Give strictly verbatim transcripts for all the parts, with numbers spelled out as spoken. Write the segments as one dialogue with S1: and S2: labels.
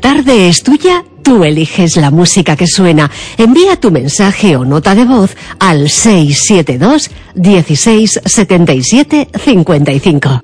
S1: tarde es tuya, tú eliges la música que suena. Envía tu mensaje o nota de voz al seis siete dos, dieciséis, setenta y siete, cincuenta y cinco.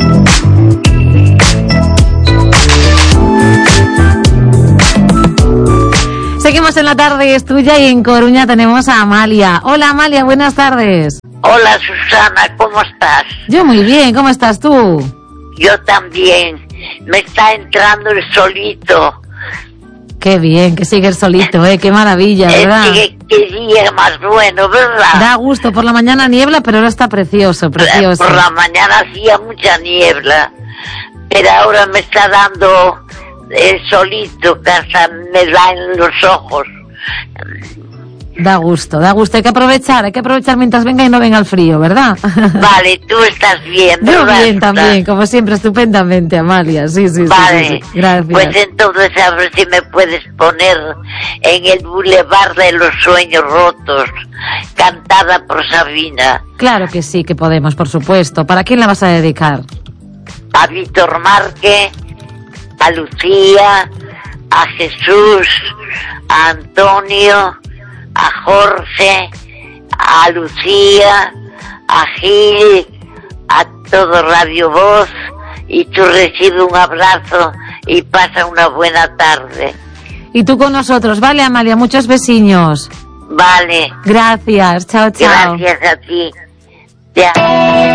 S2: Seguimos en La tarde es tuya y en Coruña tenemos a Amalia. Hola Amalia, buenas tardes.
S3: Hola Susana, ¿cómo estás?
S2: Yo muy bien, ¿cómo estás tú?
S3: Yo también. Me está entrando el solito.
S2: Qué bien, que sigue el solito, ¿eh? Qué maravilla, ¿verdad?
S3: Eh, qué, qué día más bueno, ¿verdad?
S2: Da gusto, por la mañana niebla, pero ahora está precioso, precioso.
S3: Por la mañana hacía mucha niebla, pero ahora me está dando el solito, que hasta me da en los ojos.
S2: Da gusto, da gusto. Hay que aprovechar, hay que aprovechar mientras venga y no venga el frío, ¿verdad?
S3: Vale, tú estás bien,
S2: ¿verdad? Yo bien
S3: estás?
S2: también, como siempre, estupendamente, Amalia. Sí, sí,
S3: vale.
S2: sí, sí, sí. Gracias.
S3: Pues entonces a ver si me puedes poner en el Boulevard de los Sueños Rotos, cantada por Sabina.
S2: Claro que sí, que podemos, por supuesto. ¿Para quién la vas a dedicar?
S3: A Víctor Márquez, a Lucía, a Jesús, a Antonio, a Jorge, a Lucía, a Gil, a todo Radio Voz, y tú recibes un abrazo y pasa una buena tarde.
S2: Y tú con nosotros, ¿vale, Amalia? Muchos besiños.
S3: Vale.
S2: Gracias, chao, chao.
S3: Gracias a ti. Ya.